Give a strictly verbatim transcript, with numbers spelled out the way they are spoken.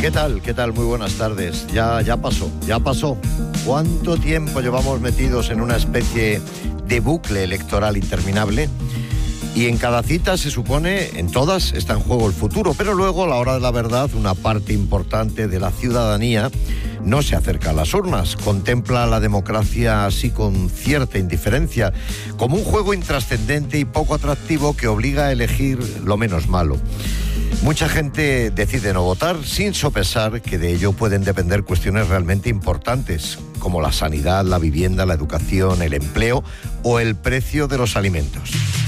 ¿Qué tal? ¿Qué tal? Muy buenas tardes. Ya, ya pasó, ya pasó. ¿Cuánto tiempo llevamos metidos en una especie de bucle electoral interminable? Y en cada cita se supone, en todas, está en juego el futuro, pero luego, a la hora de la verdad, una parte importante de la ciudadanía no se acerca a las urnas, contempla la democracia así con cierta indiferencia, como un juego intrascendente y poco atractivo que obliga a elegir lo menos malo. Mucha gente decide no votar sin sopesar que de ello pueden depender cuestiones realmente importantes, como la sanidad, la vivienda, la educación, el empleo o el precio de los alimentos.